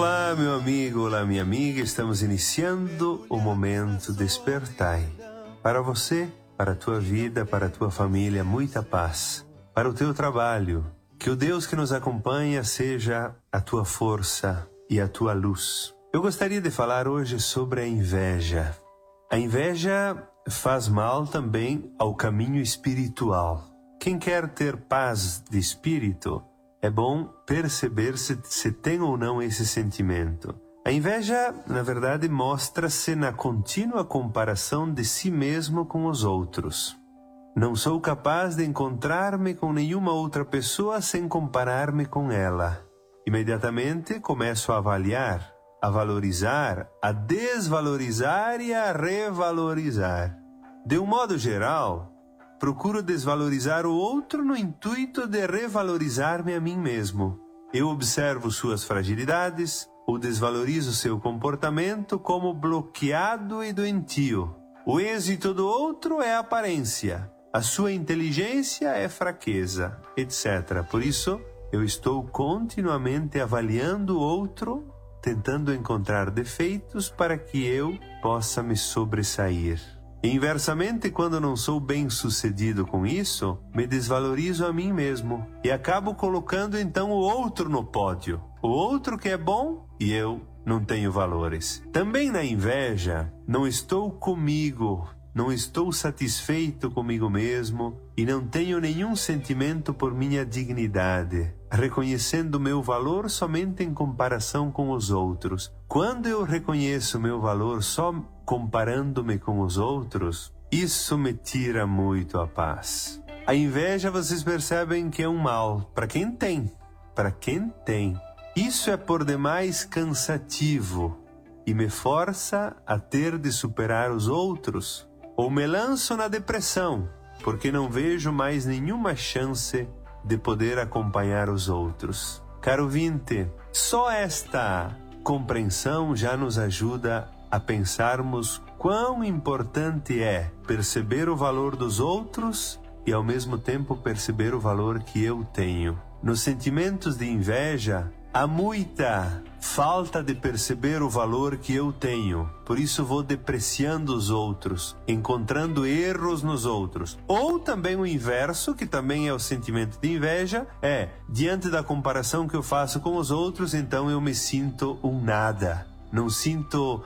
Olá, meu amigo, olá, minha amiga. Estamos iniciando o momento Despertai. Para você, para a tua vida, para a tua família, muita paz. Para o teu trabalho, que o Deus que nos acompanha seja a tua força e a tua luz. Eu gostaria de falar hoje sobre a inveja. A inveja faz mal também ao caminho espiritual. Quem quer ter paz de espírito, é bom perceber se tem ou não esse sentimento. A inveja, na verdade, mostra-se na contínua comparação de si mesmo com os outros. Não sou capaz de encontrar-me com nenhuma outra pessoa sem comparar-me com ela. Imediatamente começo a avaliar, a valorizar, a desvalorizar e a revalorizar. De um modo geral, procuro desvalorizar o outro no intuito de revalorizar-me a mim mesmo. Eu observo suas fragilidades, ou desvalorizo seu comportamento como bloqueado e doentio. O êxito do outro é aparência, a sua inteligência é fraqueza, etc. Por isso, eu estou continuamente avaliando o outro, tentando encontrar defeitos para que eu possa me sobressair. Inversamente, quando não sou bem-sucedido com isso, me desvalorizo a mim mesmo e acabo colocando então o outro no pódio. O outro que é bom e eu não tenho valores. Também na inveja, não estou comigo, não estou satisfeito comigo mesmo e não tenho nenhum sentimento por minha dignidade, reconhecendo meu valor somente em comparação com os outros. Quando eu reconheço meu valor só comparando-me com os outros, isso me tira muito a paz. A inveja, vocês percebem que é um mal para quem tem. Para quem tem. Isso é por demais cansativo e me força a ter de superar os outros. Ou me lanço na depressão, porque não vejo mais nenhuma chance de poder acompanhar os outros. Caro ouvinte, só esta compreensão já nos ajuda a pensarmos quão importante é perceber o valor dos outros e ao mesmo tempo perceber o valor que eu tenho. Nos sentimentos de inveja, há muita falta de perceber o valor que eu tenho. Por isso vou depreciando os outros, encontrando erros nos outros. Ou também o inverso, que também é o sentimento de inveja, é, diante da comparação que eu faço com os outros, então eu me sinto um nada. Não sinto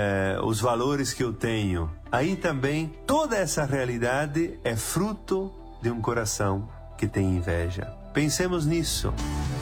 os valores que eu tenho. Aí também, toda essa realidade é fruto de um coração que tem inveja. Pensemos nisso.